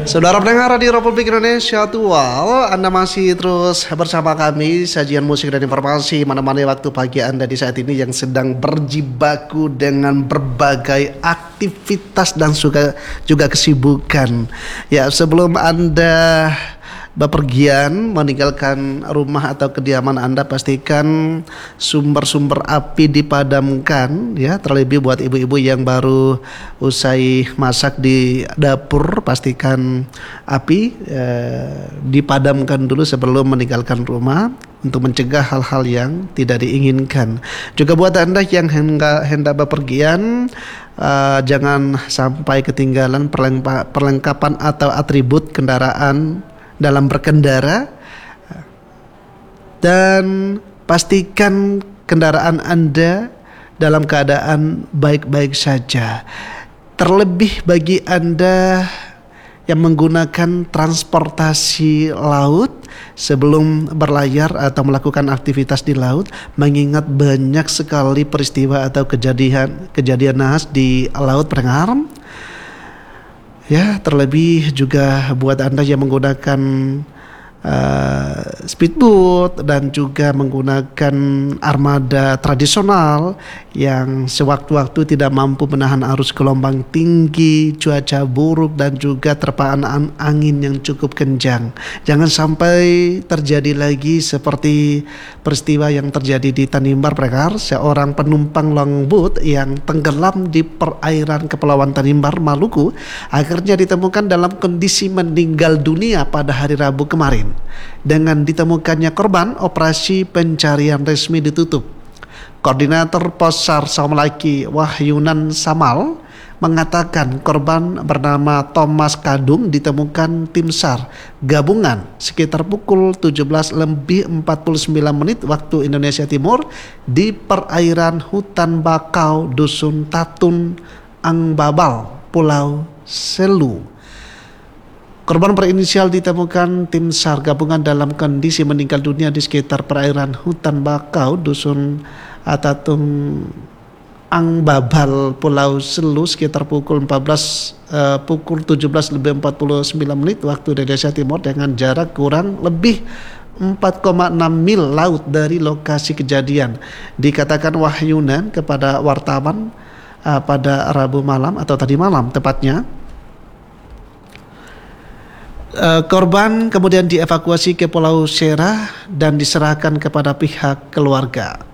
Saudara pendengar Radio Republik Indonesia Tual, Anda masih terus bersama kami, sajian musik dan informasi menemani waktu pagi Anda di saat ini yang sedang berjibaku dengan berbagai aktivitas dan juga kesibukan. Ya, sebelum Anda bepergian meninggalkan rumah atau kediaman Anda, pastikan sumber-sumber api dipadamkan ya, terlebih buat ibu-ibu yang baru usai masak di dapur, pastikan api dipadamkan dulu sebelum meninggalkan rumah untuk mencegah hal-hal yang tidak diinginkan. Juga buat Anda yang hendak bepergian, jangan sampai ketinggalan perlengkapan atau atribut kendaraan dalam berkendara, dan pastikan kendaraan Anda dalam keadaan baik-baik saja. Terlebih bagi Anda yang menggunakan transportasi laut, sebelum berlayar atau melakukan aktivitas di laut, mengingat banyak sekali peristiwa atau kejadian naas di laut pendengar. Ya, terlebih juga buat Anda yang menggunakan speedboat dan juga menggunakan armada tradisional yang sewaktu-waktu tidak mampu menahan arus gelombang tinggi, cuaca buruk dan juga terpaan angin yang cukup kencang. Jangan sampai terjadi lagi seperti peristiwa yang terjadi di Tanimbar, Prekar, seorang penumpang longboat yang tenggelam di perairan Kepulauan Tanimbar, Maluku, akhirnya ditemukan dalam kondisi meninggal dunia pada hari Rabu kemarin. Dengan ditemukannya korban, operasi pencarian resmi ditutup. Koordinator Pos SAR Samalaki Wahyunan Samal mengatakan korban bernama Thomas Kadung ditemukan tim SAR gabungan sekitar pukul 17:49 waktu Indonesia Timur di perairan hutan bakau Dusun Tatun, Angbabal, Pulau Selu. Korban berinisial ditemukan tim SAR gabungan dalam kondisi meninggal dunia di sekitar perairan hutan bakau Dusun Tatung Angbabal, Pulau Selu sekitar pukul 17:49 waktu Indonesia Timur dengan jarak kurang lebih 4,6 mil laut dari lokasi kejadian. Dikatakan Wahyunan kepada wartawan pada Rabu malam atau tadi malam tepatnya. Korban kemudian dievakuasi ke Pulau Serah dan diserahkan kepada pihak keluarga.